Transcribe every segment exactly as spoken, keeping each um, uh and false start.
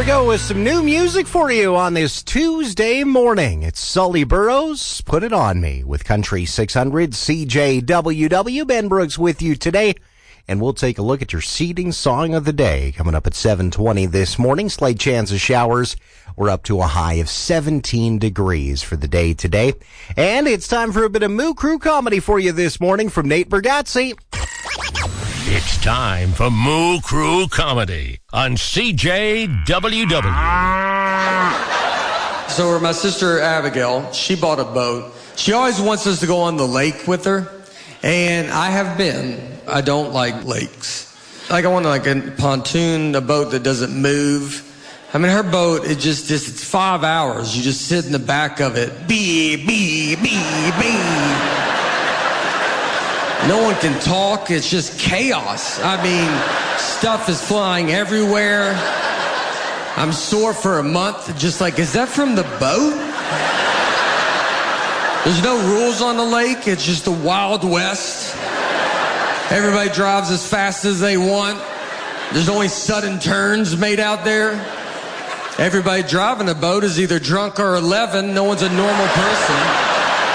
we go with some new music for you on this Tuesday morning. It's Sully Burrows, Put It On Me, with Country six hundred C J W W. Ben Brooks with you today, and we'll take a look at your seeding song of the day coming up at seven twenty this morning. Slight chance of showers. We're up to a high of seventeen degrees for the day today. And it's time for a bit of Moo Crew comedy for you this morning from Nate Bargatze. It's time for Moo Crew Comedy on C J W W. So my sister Abigail, she bought a boat. She always wants us to go on the lake with her, and I have been. I don't like lakes. Like I want like a pontoon, a boat that doesn't move. I mean, her boat, it just, just it's five hours. You just sit in the back of it. Bee, bee, bee, bee. No one can talk. It's just chaos. I mean, stuff is flying everywhere. I'm sore for a month. Just like, is that from the boat? There's no rules on the lake. It's just the Wild West. Everybody drives as fast as they want. There's only sudden turns made out there. Everybody driving a boat is either drunk or eleven. No one's a normal person.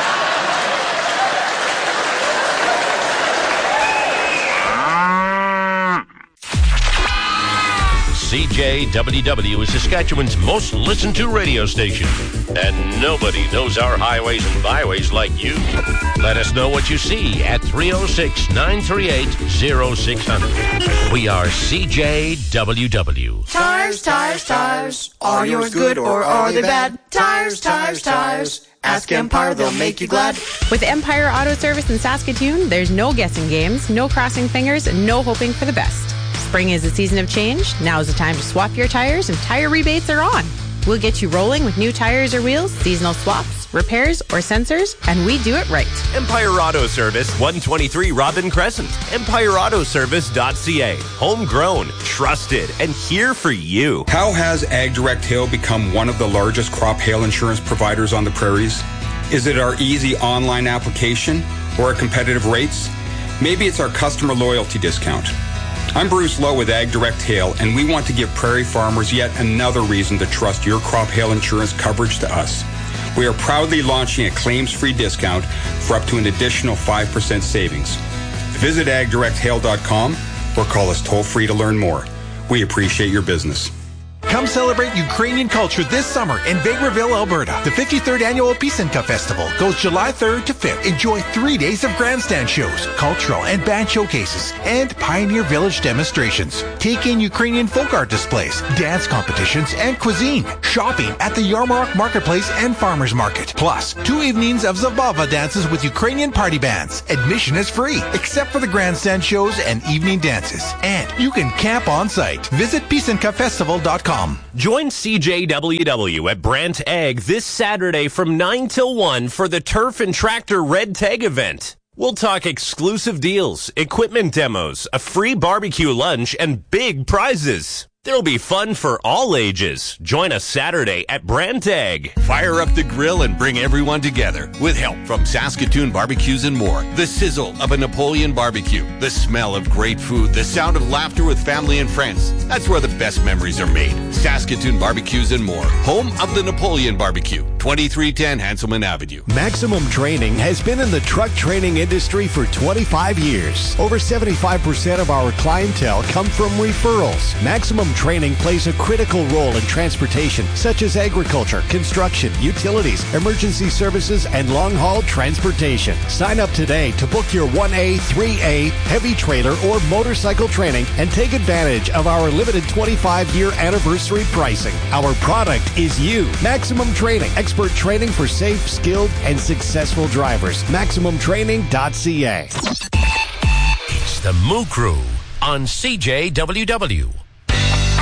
C J W W is Saskatchewan's most listened to radio station, and nobody knows our highways and byways like you. Let us know what you see at three oh six, nine three eight, oh six hundred. We are C J W W. Tires, tires, tires. Are yours good or are they bad? Tires, tires, tires. Ask Empire, they'll make you glad. With Empire Auto Service in Saskatoon, there's no guessing games, no crossing fingers, and no hoping for the best. Spring is the season of change. Now is the time to swap your tires, and tire rebates are on. We'll get you rolling with new tires or wheels, seasonal swaps, repairs, or sensors, and we do it right. Empire Auto Service, one twenty-three Robin Crescent. empire auto service dot c a. Homegrown, trusted, and here for you. How has AgDirect Hail become one of the largest crop hail insurance providers on the prairies? Is it our easy online application or our competitive rates? Maybe it's our customer loyalty discount. I'm Bruce Lowe with AgDirect Hail, and we want to give prairie farmers yet another reason to trust your crop hail insurance coverage to us. We are proudly launching a claims-free discount for up to an additional five percent savings. Visit ag direct hail dot com or call us toll-free to learn more. We appreciate your business. Come celebrate Ukrainian culture this summer in Vegreville, Alberta. The fifty-third Annual Pisanka Festival goes July third to fifth. Enjoy three days of grandstand shows, cultural and band showcases, and Pioneer Village demonstrations. Take in Ukrainian folk art displays, dance competitions, and cuisine. Shopping at the Yarmark Marketplace and Farmers Market. Plus, two evenings of Zabava dances with Ukrainian party bands. Admission is free, except for the grandstand shows and evening dances. And you can camp on site. Visit pisanka festival dot com. Join C J W W at Brant Ag this Saturday from nine till one for the Turf and Tractor Red Tag event. We'll talk exclusive deals, equipment demos, a free barbecue lunch, and big prizes. There'll be fun for all ages. Join us Saturday at Brant Ag. Fire up the grill and bring everyone together with help from Saskatoon Barbecues and More. The sizzle of a Napoleon barbecue, the smell of great food, the sound of laughter with family and friends. That's where the best memories are made. Saskatoon Barbecues and More, home of the Napoleon Barbecue, twenty-three ten Hanselman Avenue. Maximum Training has been in the truck training industry for twenty-five years. Over seventy-five percent of our clientele come from referrals. Maximum Training plays a critical role in transportation, such as agriculture, construction, utilities, emergency services, and long-haul transportation. Sign up today to book your one A, three A, heavy trailer, or motorcycle training and take advantage of our limited twenty-five year anniversary pricing. Our product is you. Maximum Training, expert training for safe, skilled, and successful drivers. maximum training dot c a. It's the Moo Crew on C J W W.